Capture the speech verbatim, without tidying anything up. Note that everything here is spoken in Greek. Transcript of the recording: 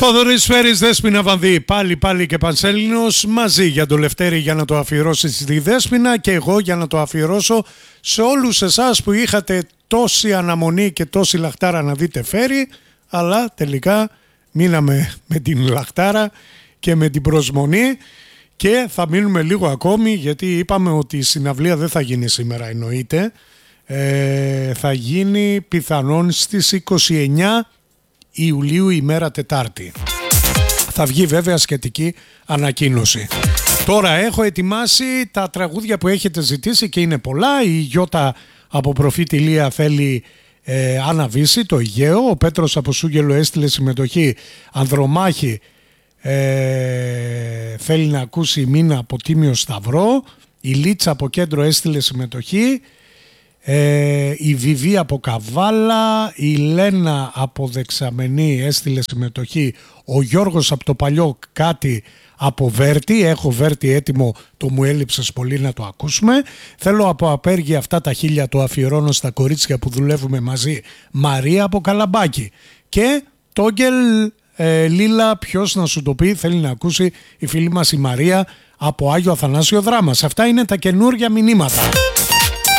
Θοδωρής Φέρης, Δέσποινα Βανδύ, πάλι πάλι και Πανσέλινος μαζί για το Λευτέρη για να το αφιερώσει στη Δέσποινα και εγώ για να το αφιερώσω σε όλους εσάς που είχατε τόση αναμονή και τόση λαχτάρα να δείτε Φέρη, αλλά τελικά μείναμε με την λαχτάρα και με την προσμονή και θα μείνουμε λίγο ακόμη γιατί είπαμε ότι η συναυλία δεν θα γίνει σήμερα, εννοείται. Ε, θα γίνει πιθανόν στις είκοσι εννέα Ιουλίου, ημέρα Τετάρτη. Θα βγει βέβαια σχετική ανακοίνωση. Τώρα έχω ετοιμάσει τα τραγούδια που έχετε ζητήσει και είναι πολλά. Η Γιώτα από Προφήτη Λία θέλει ε, Αναβίση, το Αιγαίο. Ο Πέτρος από Σούγγελο έστειλε συμμετοχή Ανδρομάχη, ε, θέλει να ακούσει Μήνα από Τίμιο Σταυρό. Η Λίτσα από Κέντρο έστειλε συμμετοχή. Ε, η Βιβί από Καβάλα, η Λένα από Δεξαμενή έστειλε συμμετοχή, ο Γιώργος από το Παλιό κάτι από Βέρτη, έχω Βέρτη έτοιμο, το μου έλειψες πολύ να το ακούσουμε. Θέλω από Απέργη αυτά τα χίλια, το αφιερώνω στα κορίτσια που δουλεύουμε μαζί, Μαρία από Καλαμπάκι. Και Τόγγελ ε, Λίλα, ποιος να σου το πει, θέλει να ακούσει η φίλη μας η Μαρία από Άγιο Αθανάσιο Δράμας. Αυτά είναι τα καινούργια μηνύματα.